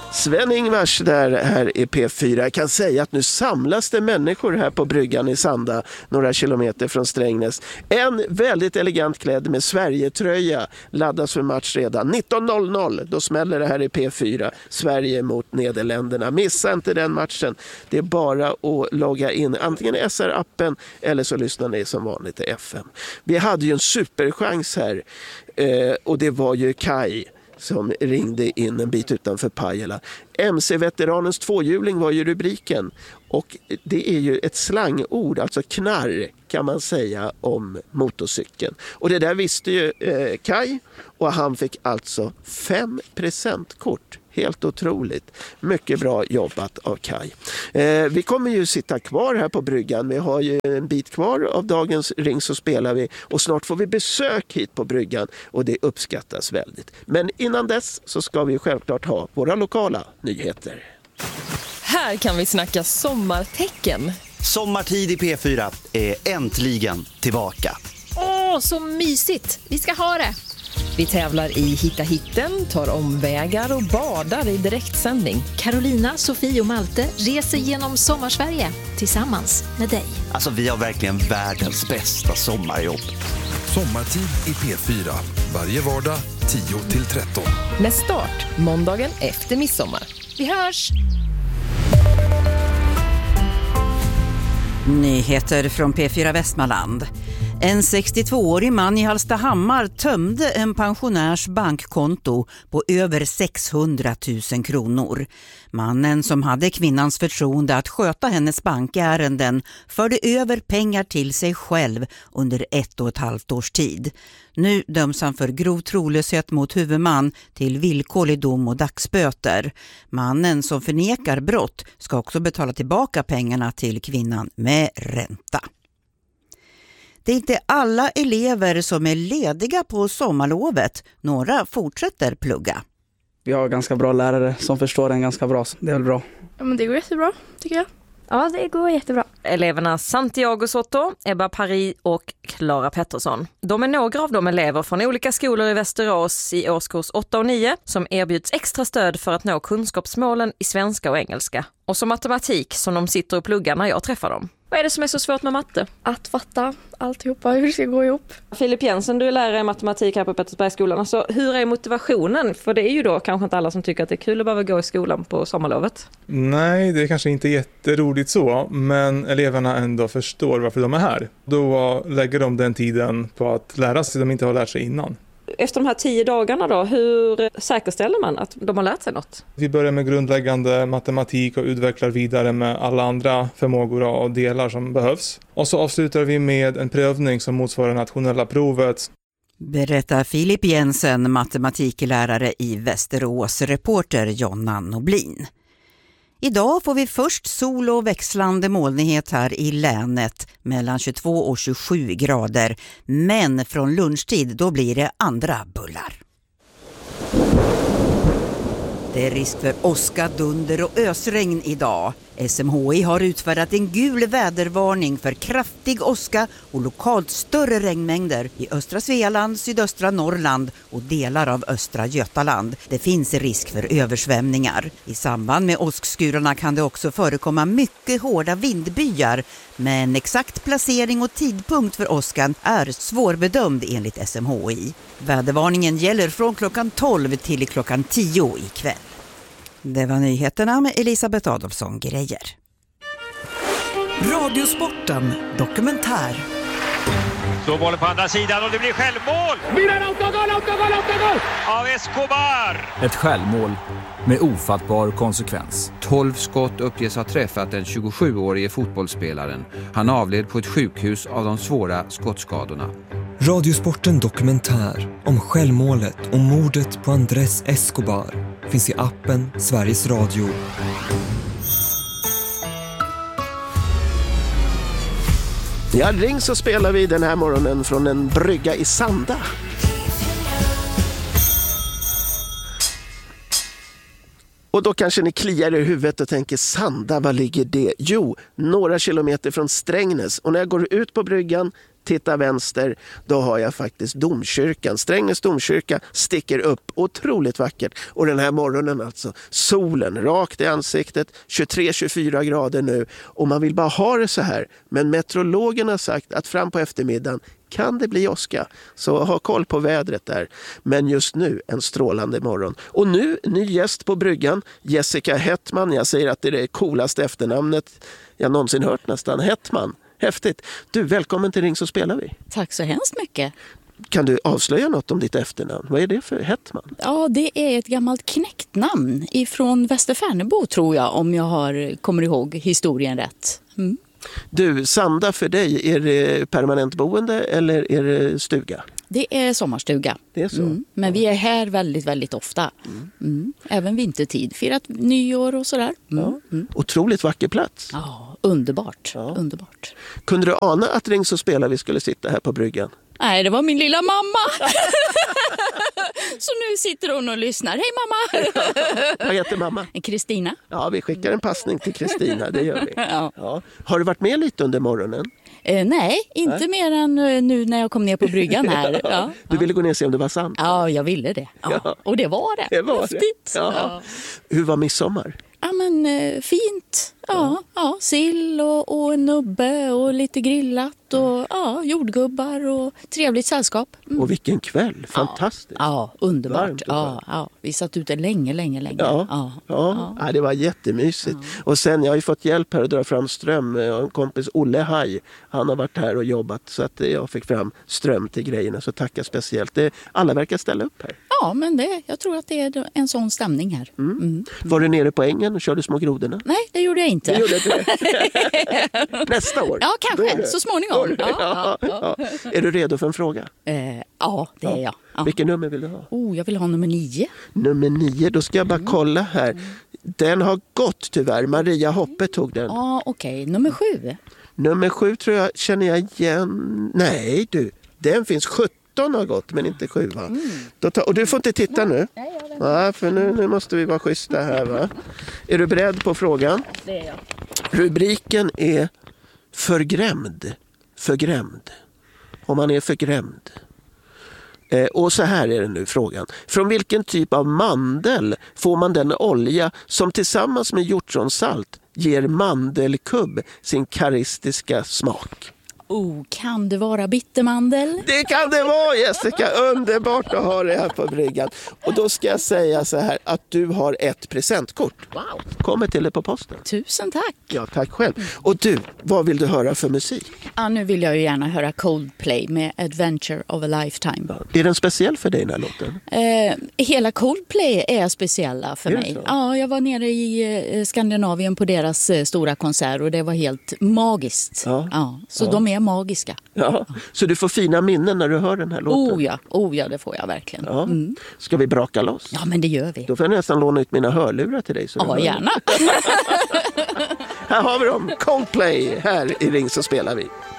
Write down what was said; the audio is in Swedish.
Sven-Ingvars där här i P4. Jag kan säga att nu samlas det människor här på bryggan i Sanda, några kilometer från Strängnäs. En väldigt elegant klädd med Sverige-tröja laddas för match redan. 19.00, då smäller det här i P4. Sverige mot Nederländerna. Missa inte den matchen. Det är bara att logga in antingen i SR-appen eller så lyssnar ni som vanligt i FM. Vi hade ju en superchans här och det var ju Kai som ringde in en bit utanför Pajala. MC-veteranens tvåhjuling var ju rubriken. Och det är ju ett slangord, alltså knarr kan man säga om motorcykeln. Och det där visste ju Kai och han fick alltså 5 presentkort. Helt otroligt. Mycket bra jobbat av Kai. Vi kommer ju sitta kvar här på bryggan. Vi har ju en bit kvar av dagens Ring så spelar vi. Och snart får vi besök hit på bryggan. Och det uppskattas väldigt. Men innan dess så ska vi självklart ha våra lokala nyheter. Här kan vi snacka sommartecken. Sommartid i P4 är äntligen tillbaka. Åh, så mysigt. Vi ska ha det. Vi tävlar i Hitta hitten, tar omvägar och badar i direktsändning. Carolina, Sofie och Malte reser genom Sommarsverige tillsammans med dig. Alltså vi har verkligen världens bästa sommarjobb. Sommartid i P4. Varje vardag 10-13. Med start måndagen efter midsommar. Vi hörs! Nyheter från P4 Västmanland. En 62-årig man i Hallstahammar tömde en pensionärs bankkonto på över 600 000 kronor. Mannen som hade kvinnans förtroende att sköta hennes bankärenden förde över pengar till sig själv under 1,5 års tid. Nu döms han för grov trolöshet mot huvudman till villkorlig dom och dagsböter. Mannen som förnekar brott ska också betala tillbaka pengarna till kvinnan med ränta. Det är inte alla elever som är lediga på sommarlovet. Några fortsätter plugga. Vi har ganska bra lärare som förstår den ganska bra. Det är väl bra. Ja, men det går jättebra, tycker jag. Ja, det går jättebra. Eleverna Santiago Soto, Ebba Paris och Clara Pettersson. De är några av de elever från olika skolor i Västerås i årskurs 8 och 9 som erbjuds extra stöd för att nå kunskapsmålen i svenska och engelska. Och som matematik som de sitter och pluggar när jag träffar dem. Vad är det som är så svårt med matte? Att fatta alltihopa, hur det ska gå ihop. Filip Jensen, du är lärare i matematik här på Pettersbergsskolan. Alltså, hur är motivationen? För det är ju då kanske inte alla som tycker att det är kul att behöva gå i skolan på sommarlovet. Nej, det är kanske inte jätteroligt så, men eleverna ändå förstår varför de är här. Då lägger de den tiden på att lära sig de inte har lärt sig innan. Efter de här 10 dagarna då, hur säkerställer man att de har lärt sig något? Vi börjar med grundläggande matematik och utvecklar vidare med alla andra förmågor och delar som behövs. Och så avslutar vi med en prövning som motsvarar nationella provet. Berättar Filip Jensen, matematiklärare i Västerås, reporter Jonna Noblin. Idag får vi först sol och växlande molnighet här i länet mellan 22 och 27 grader. Men från lunchtid då blir det andra bullar. Det är risk för åska, dunder och ösregn idag. SMHI har utfärdat en gul vädervarning för kraftig åska och lokalt större regnmängder i östra Svealand, sydöstra Norrland och delar av östra Götaland. Det finns risk för översvämningar. I samband med åskskurarna kan det också förekomma mycket hårda vindbyar, men exakt placering och tidpunkt för åskan är svårbedömd enligt SMHI. Vädervarningen gäller från klockan 12 till klockan 10 ikväll. Det var nyheterna med Elisabeth Adolfsson Grejer. Radiosporten dokumentär. Så bollen på andra sidan och det blir självmål! Milan, autogol! Av Escobar! Ett självmål med ofattbar konsekvens. 12 skott uppges ha träffat den 27-årige fotbollsspelaren. Han avled på ett sjukhus av de svåra skottskadorna. Radiosporten dokumentär om självmålet och mordet på Andrés Escobar finns i appen Sveriges Radio. Ja, Ring så spelar vi den här morgonen från en brygga i Sanda. Och då kanske ni kliar i huvudet och tänker, Sanda, var ligger det? Jo, några kilometer från Strängnäs. Och när jag går ut på bryggan Titta vänster, då har jag faktiskt domkyrkan. Strängnäs domkyrka sticker upp, otroligt vackert. Och den här morgonen alltså, solen rakt i ansiktet, 23-24 grader nu. Och man vill bara ha det så här. Men meteorologen har sagt att fram på eftermiddagen kan det bli åska. Så ha koll på vädret där. Men just nu en strålande morgon. Och nu ny gäst på bryggan, Jessica Hettman. Jag säger att det är det coolaste efternamnet jag någonsin hört nästan. Hettman. Häftigt. Du, välkommen till Ring så spelar vi. Tack så hemskt mycket. Kan du avslöja något om ditt efternamn? Vad är det för Hettman? Ja, det är ett gammalt knäcktnamn ifrån Västerfärnebo tror jag, om jag kommer ihåg historien rätt. Mm. Du, Sanda för dig, är det permanent boende eller är det stuga? Det är sommarstuga. Det är så? Men vi är här väldigt, väldigt ofta. Även vintertid. Firat nyår och sådär. Otroligt vacker plats. Ja, underbart. Underbart. Kunde du ana att Ring så spelar vi skulle sitta här på bryggan? Nej, det var min lilla mamma. Så nu sitter hon och lyssnar. Hej mamma! Vad heter mamma? Kristina. Ja, vi skickar en passning till Kristina, det gör vi. Ja. Har du varit med lite under morgonen? Nej, inte mer än nu när jag kom ner på bryggan här. Ja. Du ville gå ner och se om det var sant? Ja, jag ville det. Ja. Och det var det. Det var häftigt. det. Ja. Hur var midsommar? Ja, men fint. Ja, sill och en nubbe och lite grillat och jordgubbar och trevligt sällskap. Och vilken kväll, fantastiskt. Ja, underbart. Ja, vi satt ute länge. Ja, det var jättemysigt. Och sen, jag har ju fått hjälp här att dra fram ström. En kompis, Olle Haj, han har varit här och jobbat så att jag fick fram ström till grejerna. Så tackar speciellt. Alla verkar ställa upp här. Ja, men jag tror att det är en sån stämning här. Var du nere på ängen och körde små grodorna? Nej, det gjorde jag inte. Det gjorde det. Nästa år? Ja, kanske. Så småningom. Ja. Är du redo för en fråga? Ja, det är jag. Ja. Vilket nummer vill du ha? Jag vill ha nummer 9. Nummer 9, då ska jag bara kolla här. Den har gått tyvärr. Maria Hoppe tog den. Ja, okej. Nummer 7. Nummer 7 tror jag, känner jag igen. Nej du, den finns 17 har gått men inte 7 va? Och du får inte titta nu. Ja, för nu måste vi vara schyssta här va? Är du beredd på frågan? Det är jag. Rubriken är förgrämd. Förgrämd. Om man är förgrämd. Och så här är det nu frågan. Från vilken typ av mandel får man den olja som tillsammans med hjortronsalt ger mandelkubb sin karaktäristiska smak? Kan det vara bittermandel? Det kan det vara, Jessica. Underbart att ha det här på bryggan. Och då ska jag säga så här att du har ett presentkort. Wow. Kommer till dig på posten. Tusen tack. Ja, tack själv. Och du, vad vill du höra för musik? Ja, nu vill jag ju gärna höra Coldplay med Adventure of a Lifetime. Ja. Är den speciell för dig den här låten? Hela Coldplay är speciella för mig. Ja, jag var nere i Skandinavien på deras stora konsert och det var helt magiskt. Så de är magiska. Ja. Så du får fina minnen när du hör den här låten? Ja, det får jag verkligen. Ja. Ska vi braka loss? Ja, men det gör vi. Då får jag nästan låna ut mina hörlurar till dig. Så ja, gärna. Här har vi dem. Coldplay. Här i Ring så spelar vi.